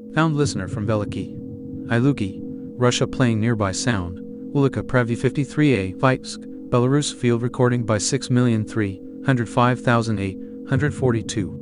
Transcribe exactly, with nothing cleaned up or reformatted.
Found listener from Veliky. Iluki, Russia playing nearby sound. Ulika Previ fifty-three A, Vitebsk, Belarus field recording by six million three hundred five thousand eight hundred forty-two.